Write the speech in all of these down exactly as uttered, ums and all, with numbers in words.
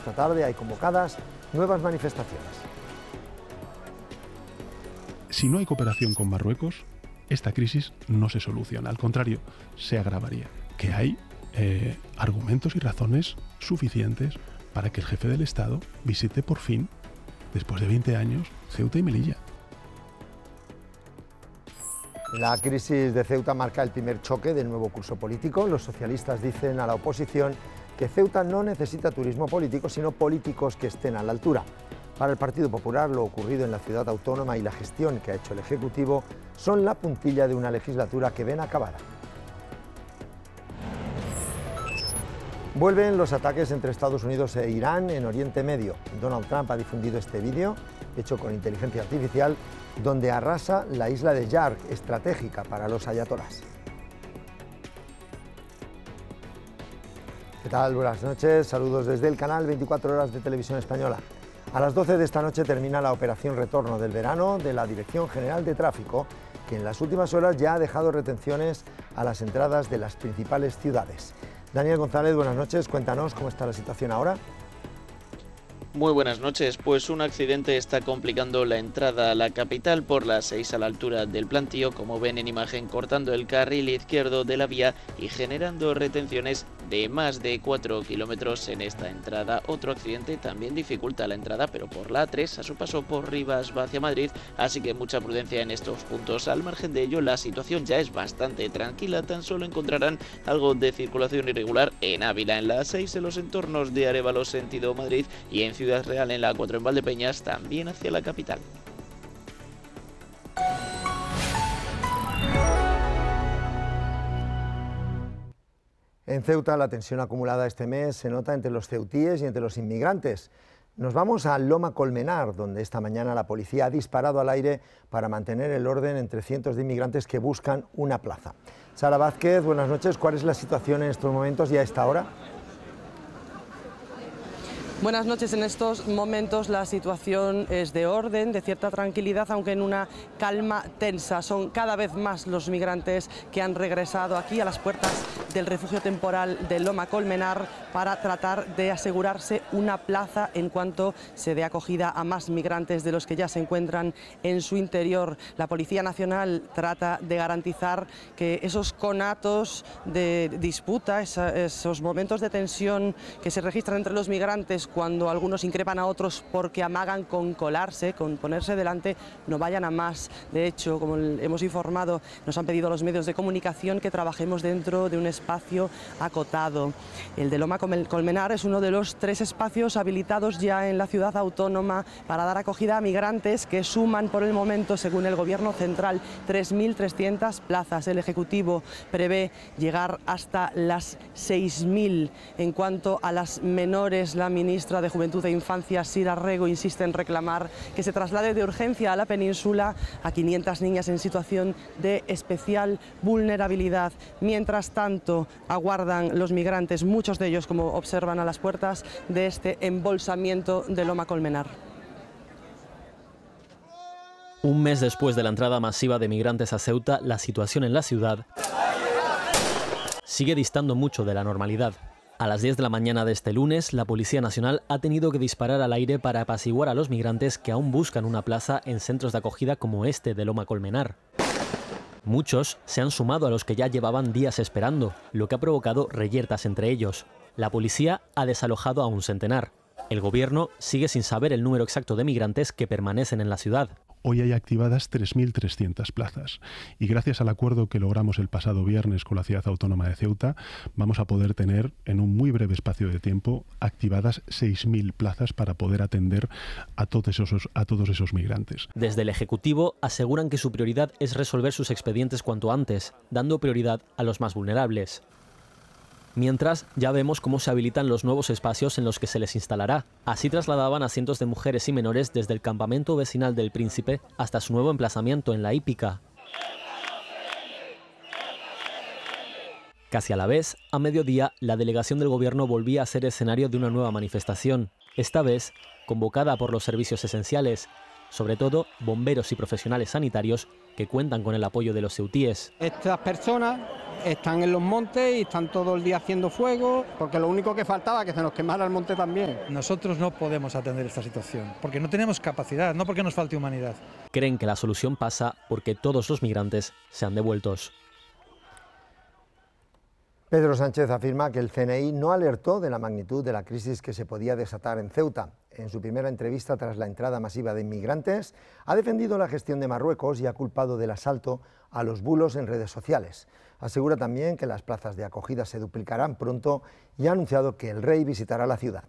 esta tarde hay convocadas nuevas manifestaciones. Si no hay cooperación con Marruecos, esta crisis no se soluciona, al contrario, se agravaría. Que hay eh, argumentos y razones suficientes para que el jefe del Estado visite por fin, después de veinte años, Ceuta y Melilla. La crisis de Ceuta marca el primer choque del nuevo curso político. Los socialistas dicen a la oposición que Ceuta no necesita turismo político, sino políticos que estén a la altura. Para el Partido Popular, lo ocurrido en la ciudad autónoma y la gestión que ha hecho el Ejecutivo son la puntilla de una legislatura que ven acabada. Vuelven los ataques entre Estados Unidos e Irán en Oriente Medio. Donald Trump ha difundido este vídeo, hecho con inteligencia artificial, donde arrasa la isla de Yark, estratégica para los ayatolás. ¿Qué tal? Buenas noches, saludos desde el canal veinticuatro horas de Televisión Española. A las doce de esta noche termina la operación Retorno del Verano de la Dirección General de Tráfico, que en las últimas horas ya ha dejado retenciones a las entradas de las principales ciudades. Daniel González, buenas noches, cuéntanos cómo está la situación ahora. Muy buenas noches, pues un accidente está complicando la entrada a la capital por la seis a la altura del Plantío, como ven en imagen, cortando el carril izquierdo de la vía y generando retenciones de más de cuatro kilómetros en esta entrada. Otro accidente también dificulta la entrada, pero por la A tres, a su paso por Rivas va hacia Madrid, así que mucha prudencia en estos puntos. Al margen de ello, la situación ya es bastante tranquila, tan solo encontrarán algo de circulación irregular en Ávila, en la A seis, en los entornos de Arévalo sentido Madrid, y en Ciudad Real en la A cuatro en Valdepeñas, también hacia la capital. En Ceuta la tensión acumulada este mes se nota entre los ceutíes y entre los inmigrantes. Nos vamos a Loma Colmenar, donde esta mañana la policía ha disparado al aire para mantener el orden entre cientos de inmigrantes que buscan una plaza. Sara Vázquez, buenas noches. ¿Cuál es la situación en estos momentos y a esta hora? Buenas noches. En estos momentos la situación es de orden, de cierta tranquilidad, aunque en una calma tensa. Son cada vez más los migrantes que han regresado aquí a las puertas del refugio temporal de Loma Colmenar para tratar de asegurarse una plaza en cuanto se dé acogida a más migrantes de los que ya se encuentran en su interior. La Policía Nacional trata de garantizar que esos conatos de disputa, esos momentos de tensión que se registran entre los migrantes cuando algunos increpan a otros porque amagan con colarse, con ponerse delante, no vayan a más. De hecho, como hemos informado, nos han pedido a los medios de comunicación que trabajemos dentro de un espacio acotado. El de Loma Colmenar es uno de los tres espacios habilitados ya en la ciudad autónoma para dar acogida a migrantes que suman por el momento, según el Gobierno central, tres mil trescientas plazas. El Ejecutivo prevé llegar hasta las seis mil. En cuanto a las menores, la ministra de Juventud e Infancia, Sira Rego, insiste en reclamar que se traslade de urgencia a la península a quinientas niñas en situación de especial vulnerabilidad. Mientras tanto, aguardan los migrantes, muchos de ellos, como observan, a las puertas de este embolsamiento de Loma Colmenar. Un mes después de la entrada masiva de migrantes a Ceuta, la situación en la ciudad sigue distando mucho de la normalidad. A las diez de la mañana de este lunes, la Policía Nacional ha tenido que disparar al aire para apaciguar a los migrantes que aún buscan una plaza en centros de acogida como este de Loma Colmenar. Muchos se han sumado a los que ya llevaban días esperando, lo que ha provocado reyertas entre ellos. La policía ha desalojado a un centenar. El gobierno sigue sin saber el número exacto de migrantes que permanecen en la ciudad. Hoy hay activadas tres mil trescientas plazas y gracias al acuerdo que logramos el pasado viernes con la Ciudad Autónoma de Ceuta, vamos a poder tener en un muy breve espacio de tiempo activadas seis mil plazas para poder atender a todos esos, a todos esos migrantes. Desde el Ejecutivo aseguran que su prioridad es resolver sus expedientes cuanto antes, dando prioridad a los más vulnerables. Mientras, ya vemos cómo se habilitan los nuevos espacios en los que se les instalará. Así trasladaban a cientos de mujeres y menores desde el campamento vecinal del Príncipe hasta su nuevo emplazamiento en La Hípica. Casi a la vez, a mediodía, la delegación del gobierno volvía a ser escenario de una nueva manifestación, esta vez convocada por los servicios esenciales, sobre todo bomberos y profesionales sanitarios que cuentan con el apoyo de los ceutíes. Estas personas están en los montes y están todo el día haciendo fuego, porque lo único que faltaba es que se nos quemara el monte también. Nosotros no podemos atender esta situación, porque no tenemos capacidad, no porque nos falte humanidad. Creen que la solución pasa porque todos los migrantes sean devueltos. Pedro Sánchez afirma que el C N I no alertó de la magnitud de la crisis que se podía desatar en Ceuta. En su primera entrevista tras la entrada masiva de inmigrantes, ha defendido la gestión de Marruecos y ha culpado del asalto a los bulos en redes sociales. Asegura también que las plazas de acogida se duplicarán pronto y ha anunciado que el rey visitará la ciudad.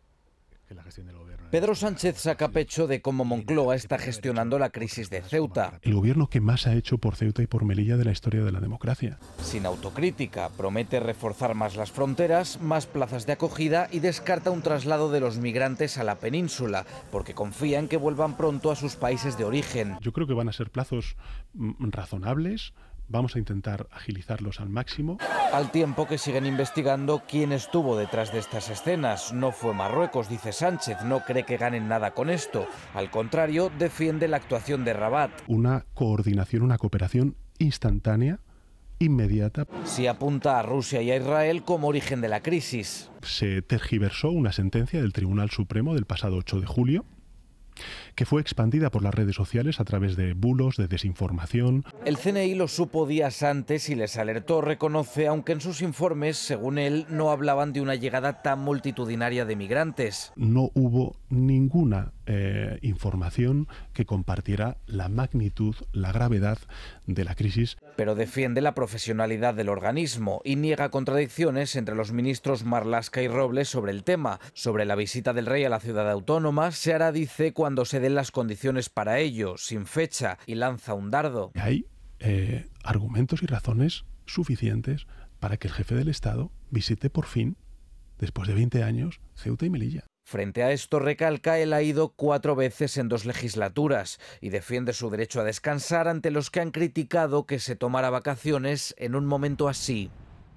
Pedro Sánchez saca pecho de cómo Moncloa está gestionando la crisis de Ceuta. El gobierno que más ha hecho por Ceuta y por Melilla de la historia de la democracia. Sin autocrítica, promete reforzar más las fronteras, más plazas de acogida y descarta un traslado de los migrantes a la península, porque confía en que vuelvan pronto a sus países de origen. Yo creo que van a ser plazos mm, razonables. Vamos a intentar agilizarlos al máximo. Al tiempo que siguen investigando quién estuvo detrás de estas escenas. No fue Marruecos, dice Sánchez, no cree que ganen nada con esto. Al contrario, defiende la actuación de Rabat. Una coordinación, una cooperación instantánea, inmediata. Sí apunta a Rusia y a Israel como origen de la crisis. Se tergiversó una sentencia del Tribunal Supremo del pasado ocho de julio, que fue expandida por las redes sociales a través de bulos, de desinformación. El C N I lo supo días antes y les alertó, reconoce, aunque en sus informes, según él, no hablaban de una llegada tan multitudinaria de migrantes. No hubo ninguna eh, información que compartiera la magnitud, la gravedad de la crisis. Pero defiende la profesionalidad del organismo y niega contradicciones entre los ministros Marlaska y Robles sobre el tema. Sobre la visita del rey a la ciudad autónoma, se hará, dice, cuando se den las condiciones para ello, sin fecha, y lanza un dardo. Hay eh, argumentos y razones suficientes para que el jefe del Estado visite por fin, después de veinte años, Ceuta y Melilla. Frente a esto, recalca, él ha ido cuatro veces en dos legislaturas y defiende su derecho a descansar ante los que han criticado que se tomara vacaciones en un momento así.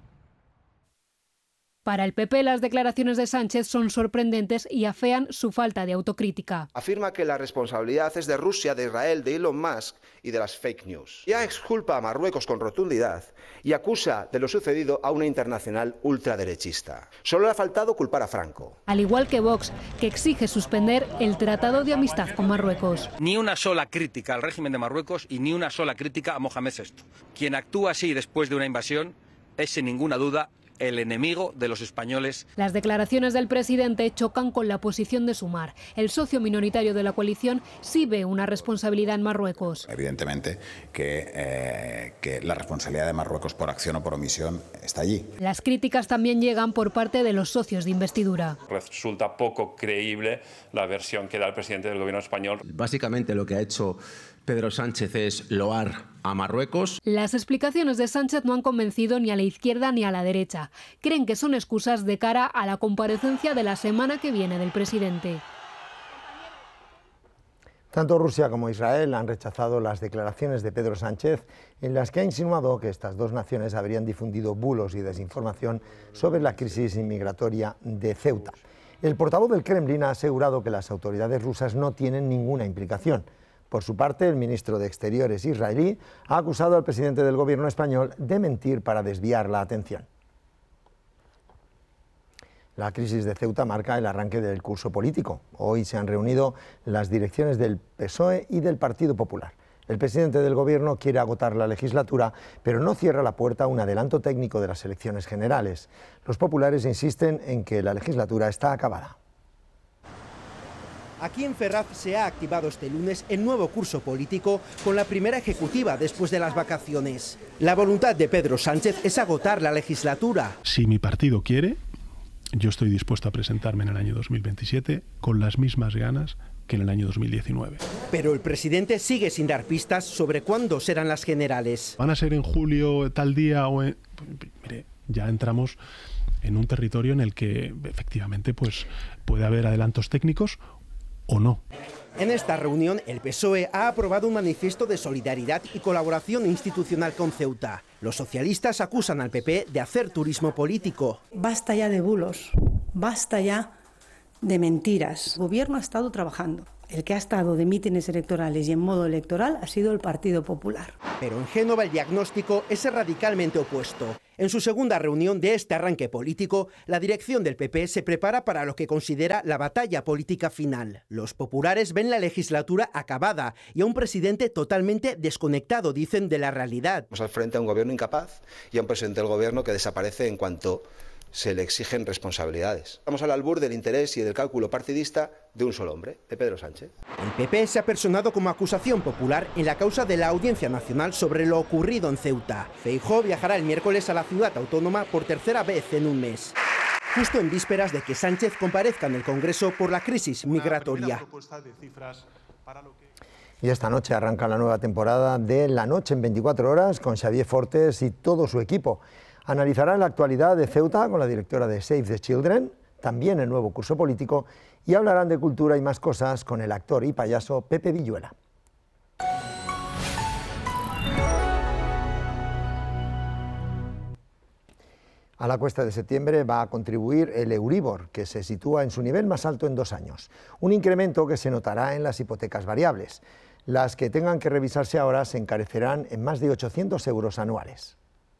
Para el P P, las declaraciones de Sánchez son sorprendentes y afean su falta de autocrítica. Afirma que la responsabilidad es de Rusia, de Israel, de Elon Musk y de las fake news. Ya exculpa a Marruecos con rotundidad y acusa de lo sucedido a una internacional ultraderechista. Solo le ha faltado culpar a Franco. Al igual que Vox, que exige suspender el Tratado de Amistad con Marruecos. Ni una sola crítica al régimen de Marruecos y ni una sola crítica a Mohamed sexto. Quien actúa así después de una invasión es, sin ninguna duda, el enemigo de los españoles. Las declaraciones del presidente chocan con la posición de Sumar. El socio minoritario de la coalición sí ve una responsabilidad en Marruecos. Evidentemente que, eh, que la responsabilidad de Marruecos por acción o por omisión está allí. Las críticas también llegan por parte de los socios de investidura. Resulta poco creíble la versión que da el presidente del gobierno español. Básicamente lo que ha hecho Pedro Sánchez es loar a Marruecos. Las explicaciones de Sánchez no han convencido ni a la izquierda ni a la derecha. Creen que son excusas de cara a la comparecencia de la semana que viene del presidente. Tanto Rusia como Israel han rechazado las declaraciones de Pedro Sánchez en las que ha insinuado que estas dos naciones habrían difundido bulos y desinformación sobre la crisis inmigratoria de Ceuta. El portavoz del Kremlin ha asegurado que las autoridades rusas no tienen ninguna implicación. Por su parte, el ministro de Exteriores israelí ha acusado al presidente del gobierno español de mentir para desviar la atención. La crisis de Ceuta marca el arranque del curso político. Hoy se han reunido las direcciones del P S O E y del Partido Popular. El presidente del gobierno quiere agotar la legislatura, pero no cierra la puerta a un adelanto técnico de las elecciones generales. Los populares insisten en que la legislatura está acabada. Aquí en Ferraz se ha activado este lunes el nuevo curso político con la primera ejecutiva después de las vacaciones. La voluntad de Pedro Sánchez es agotar la legislatura. Si mi partido quiere, yo estoy dispuesto a presentarme en el año dos mil veintisiete con las mismas ganas que en el año dos mil diecinueve. Pero el presidente sigue sin dar pistas sobre cuándo serán las generales. ¿Van a ser en julio, tal día o en...? Mire, ya entramos en un territorio en el que efectivamente pues, puede haber adelantos técnicos o no. En esta reunión, el P S O E ha aprobado un manifiesto de solidaridad y colaboración institucional con Ceuta. Los socialistas acusan al P P de hacer turismo político. Basta ya de bulos, basta ya de mentiras. El gobierno ha estado trabajando, El que ha estado de mítines electorales y en modo electoral ha sido el Partido Popular. Pero en Génova el diagnóstico es radicalmente opuesto. En su segunda reunión de este arranque político, la dirección del P P se prepara para lo que considera la batalla política final. Los populares ven la legislatura acabada y a un presidente totalmente desconectado, dicen, de la realidad. Estamos al frente a un gobierno incapaz y a un presidente del gobierno que desaparece en cuanto se le exigen responsabilidades. Estamos al albur del interés y del cálculo partidista de un solo hombre, de Pedro Sánchez. El P P se ha personado como acusación popular en la causa de la Audiencia Nacional sobre lo ocurrido en Ceuta. Feijóo viajará el miércoles a la ciudad autónoma por tercera vez en un mes, justo en vísperas de que Sánchez comparezca en el Congreso por la crisis migratoria. Y esta noche arranca la nueva temporada de La Noche en veinticuatro horas con Xavier Fortes y todo su equipo. Analizarán la actualidad de Ceuta con la directora de Save the Children, también el nuevo curso político, y hablarán de cultura y más cosas con el actor y payaso Pepe Villuela. A la cuesta de septiembre va a contribuir el Euribor, que se sitúa en su nivel más alto en dos años, un incremento que se notará en las hipotecas variables. Las que tengan que revisarse ahora se encarecerán en más de ochocientos euros anuales.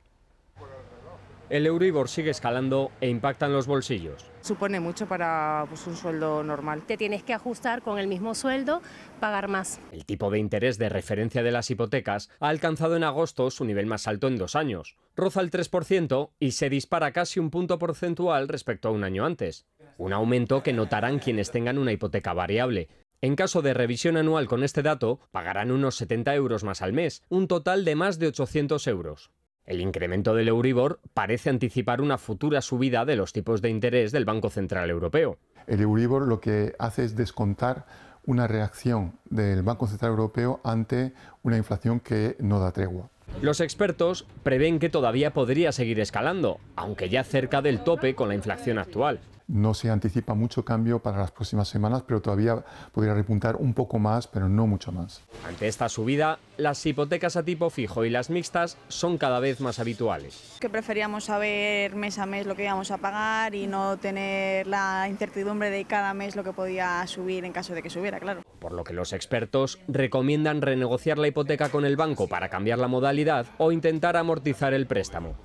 El Euribor sigue escalando e impacta en los bolsillos. Supone mucho para pues, un sueldo normal. Te tienes que ajustar con el mismo sueldo, pagar más. El tipo de interés de referencia de las hipotecas ha alcanzado en agosto su nivel más alto en dos años. Roza el tres por ciento y se dispara casi un punto porcentual respecto a un año antes. Un aumento que notarán quienes tengan una hipoteca variable. En caso de revisión anual con este dato, pagarán unos setenta euros más al mes, un total de más de ochocientos euros. El incremento del Euribor parece anticipar una futura subida de los tipos de interés del Banco Central Europeo. El Euribor lo que hace es descontar una reacción del Banco Central Europeo ante una inflación que no da tregua. Los expertos prevén que todavía podría seguir escalando, aunque ya cerca del tope con la inflación actual. No se anticipa mucho cambio para las próximas semanas, pero todavía podría repuntar un poco más, pero no mucho más. Ante esta subida, las hipotecas a tipo fijo y las mixtas son cada vez más habituales. Que preferíamos saber mes a mes lo que íbamos a pagar y no tener la incertidumbre de cada mes lo que podía subir en caso de que subiera, claro. Por lo que los expertos recomiendan renegociar la hipoteca con el banco para cambiar la modalidad o intentar amortizar el préstamo.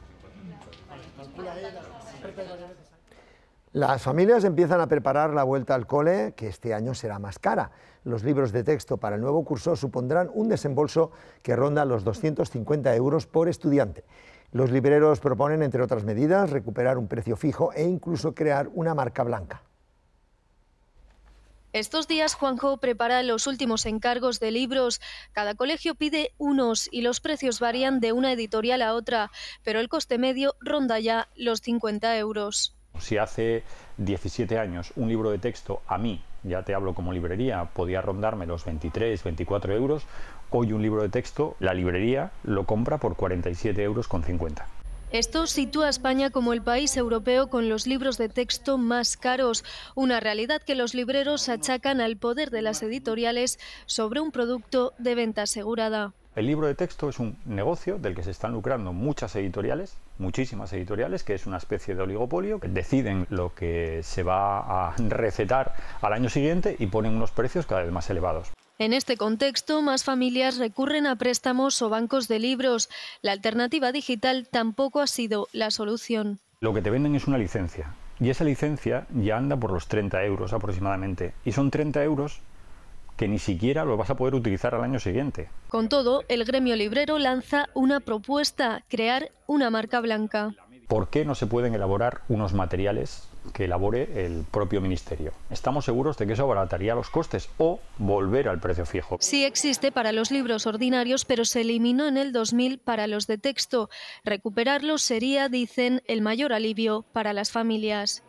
Las familias empiezan a preparar la vuelta al cole, que este año será más cara. Los libros de texto para el nuevo curso supondrán un desembolso que ronda los doscientos cincuenta euros por estudiante. Los libreros proponen, entre otras medidas, recuperar un precio fijo e incluso crear una marca blanca. Estos días Juanjo prepara los últimos encargos de libros. Cada colegio pide unos y los precios varían de una editorial a otra, pero el coste medio ronda ya los cincuenta euros. Si hace diecisiete años un libro de texto, a mí, ya te hablo como librería, podía rondarme los veintitrés, veinticuatro euros, hoy un libro de texto, la librería lo compra por cuarenta y siete euros con cincuenta. Esto sitúa a España como el país europeo con los libros de texto más caros, una realidad que los libreros achacan al poder de las editoriales sobre un producto de venta asegurada. El libro de texto es un negocio del que se están lucrando muchas editoriales, muchísimas editoriales, que es una especie de oligopolio, que deciden lo que se va a recetar al año siguiente y ponen unos precios cada vez más elevados. En este contexto, más familias recurren a préstamos o bancos de libros. La alternativa digital tampoco ha sido la solución. Lo que te venden es una licencia, y esa licencia ya anda por los treinta euros aproximadamente, y son treinta euros que ni siquiera lo vas a poder utilizar al año siguiente. Con todo, el gremio librero lanza una propuesta: crear una marca blanca. ¿Por qué no se pueden elaborar unos materiales que elabore el propio ministerio? Estamos seguros de que eso abarataría los costes o volver al precio fijo. Sí existe para los libros ordinarios, pero se eliminó en el dos mil para los de texto. Recuperarlos sería, dicen, el mayor alivio para las familias.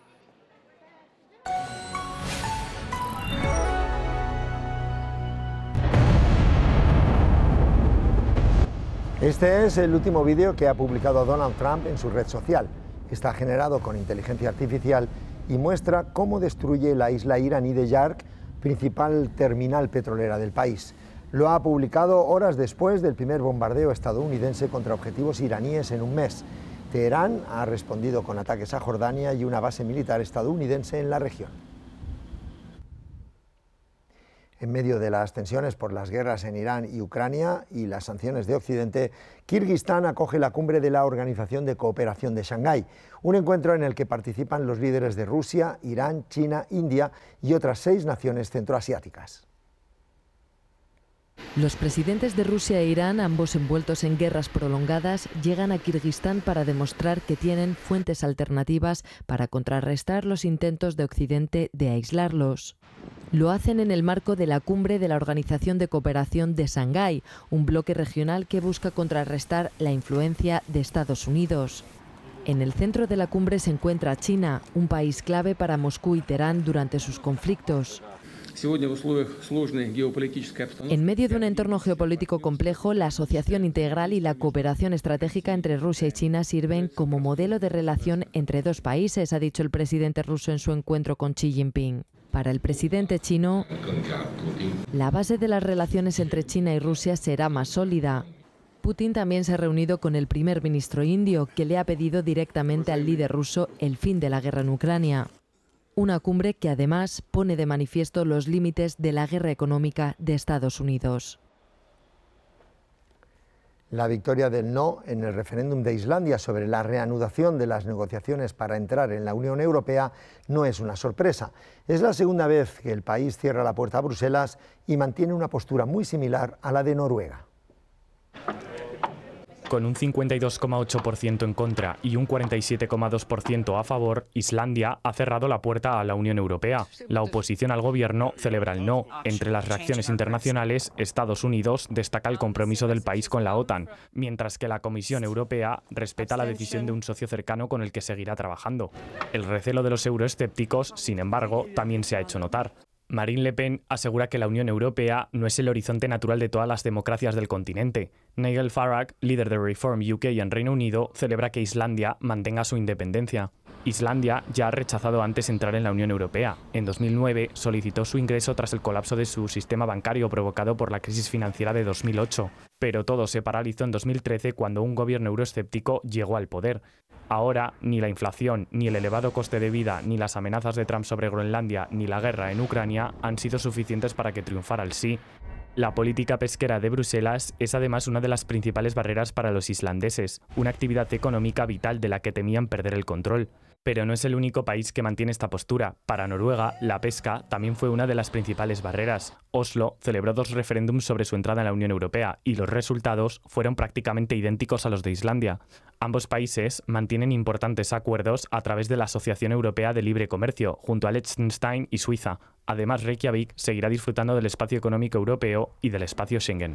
Este es el último vídeo que ha publicado Donald Trump en su red social. Está generado con inteligencia artificial y muestra cómo destruye la isla iraní de Yark, principal terminal petrolera del país. Lo ha publicado horas después del primer bombardeo estadounidense contra objetivos iraníes en un mes. Teherán ha respondido con ataques a Jordania y una base militar estadounidense en la región. En medio de las tensiones por las guerras en Irán y Ucrania y las sanciones de Occidente, Kirguistán acoge la cumbre de la Organización de Cooperación de Shanghái, un encuentro en el que participan los líderes de Rusia, Irán, China, India y otras seis naciones centroasiáticas. Los presidentes de Rusia e Irán, ambos envueltos en guerras prolongadas, llegan a Kirguistán para demostrar que tienen fuentes alternativas para contrarrestar los intentos de Occidente de aislarlos. Lo hacen en el marco de la cumbre de la Organización de Cooperación de Shanghái, un bloque regional que busca contrarrestar la influencia de Estados Unidos. En el centro de la cumbre se encuentra China, un país clave para Moscú y Teherán durante sus conflictos. En medio de un entorno geopolítico complejo, la asociación integral y la cooperación estratégica entre Rusia y China sirven como modelo de relación entre dos países, ha dicho el presidente ruso en su encuentro con Xi Jinping. Para el presidente chino, la base de las relaciones entre China y Rusia será más sólida. Putin también se ha reunido con el primer ministro indio, que le ha pedido directamente al líder ruso el fin de la guerra en Ucrania. Una cumbre que además pone de manifiesto los límites de la guerra económica de Estados Unidos. La victoria del no en el referéndum de Islandia sobre la reanudación de las negociaciones para entrar en la Unión Europea no es una sorpresa. Es la segunda vez que el país cierra la puerta a Bruselas y mantiene una postura muy similar a la de Noruega. Con un cincuenta y dos coma ocho por ciento en contra y un cuarenta y siete coma dos por ciento a favor, Islandia ha cerrado la puerta a la Unión Europea. La oposición al gobierno celebra el no. Entre las reacciones internacionales, Estados Unidos destaca el compromiso del país con la OTAN, mientras que la Comisión Europea respeta la decisión de un socio cercano con el que seguirá trabajando. El recelo de los euroescépticos, sin embargo, también se ha hecho notar. Marine Le Pen asegura que la Unión Europea no es el horizonte natural de todas las democracias del continente. Nigel Farage, líder de Reform U K en Reino Unido, celebra que Islandia mantenga su independencia. Islandia ya ha rechazado antes entrar en la Unión Europea. En dos mil nueve solicitó su ingreso tras el colapso de su sistema bancario provocado por la crisis financiera de dos mil ocho. Pero todo se paralizó en dos mil trece cuando un gobierno euroescéptico llegó al poder. Ahora, ni la inflación, ni el elevado coste de vida, ni las amenazas de Trump sobre Groenlandia, ni la guerra en Ucrania han sido suficientes para que triunfara el sí. La política pesquera de Bruselas es además una de las principales barreras para los islandeses, una actividad económica vital de la que temían perder el control. Pero no es el único país que mantiene esta postura. Para Noruega, la pesca también fue una de las principales barreras. Oslo celebró dos referéndums sobre su entrada en la Unión Europea y los resultados fueron prácticamente idénticos a los de Islandia. Ambos países mantienen importantes acuerdos a través de la Asociación Europea de Libre Comercio, junto a Liechtenstein y Suiza. Además, Reykjavik seguirá disfrutando del espacio económico europeo y del espacio Schengen.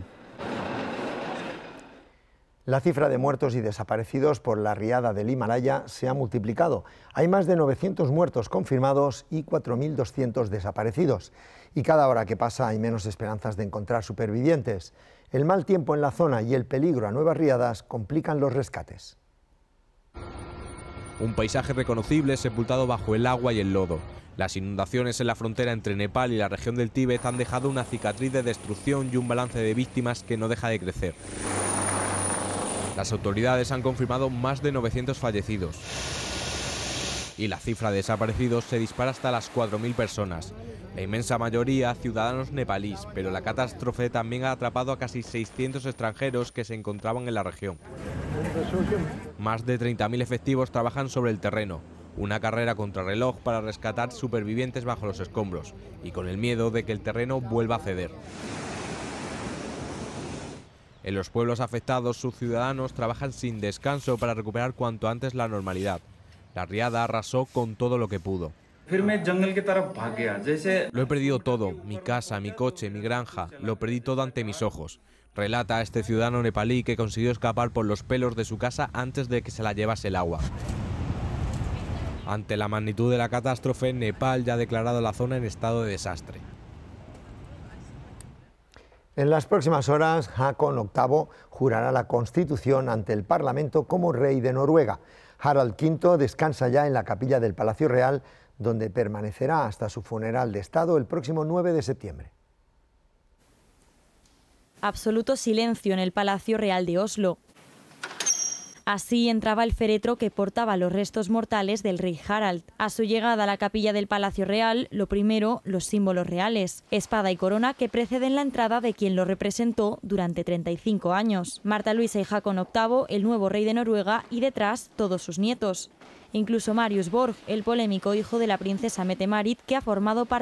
La cifra de muertos y desaparecidos por la riada del Himalaya se ha multiplicado. Hay más de novecientos muertos confirmados y cuatro mil doscientos desaparecidos. Y cada hora que pasa hay menos esperanzas de encontrar supervivientes. El mal tiempo en la zona y el peligro a nuevas riadas complican los rescates. Un paisaje reconocible sepultado bajo el agua y el lodo. Las inundaciones en la frontera entre Nepal y la región del Tíbet han dejado una cicatriz de destrucción y un balance de víctimas que no deja de crecer. Las autoridades han confirmado más de novecientos fallecidos y la cifra de desaparecidos se dispara hasta las cuatro mil personas, la inmensa mayoría ciudadanos nepalíes, pero la catástrofe también ha atrapado a casi seiscientos extranjeros que se encontraban en la región. Más de treinta mil efectivos trabajan sobre el terreno, una carrera contrarreloj para rescatar supervivientes bajo los escombros y con el miedo de que el terreno vuelva a ceder. En los pueblos afectados, sus ciudadanos trabajan sin descanso para recuperar cuanto antes la normalidad. La riada arrasó con todo lo que pudo. Lo he perdido todo, mi casa, mi coche, mi granja, lo perdí todo ante mis ojos. Relata este ciudadano nepalí que consiguió escapar por los pelos de su casa antes de que se la llevase el agua. Ante la magnitud de la catástrofe, Nepal ya ha declarado la zona en estado de desastre. En las próximas horas, Haakon octavo jurará la Constitución ante el Parlamento como rey de Noruega. Harald quinto descansa ya en la capilla del Palacio Real, donde permanecerá hasta su funeral de Estado el próximo nueve de septiembre. Absoluto silencio en el Palacio Real de Oslo. Así entraba el féretro que portaba los restos mortales del rey Harald. A su llegada a la capilla del Palacio Real, lo primero, los símbolos reales, espada y corona que preceden la entrada de quien lo representó durante treinta y cinco años. Marta Luisa y Haakon octavo, el nuevo rey de Noruega, y detrás todos sus nietos. Incluso Marius Borg, el polémico hijo de la princesa Mette-Marit, que ha formado parte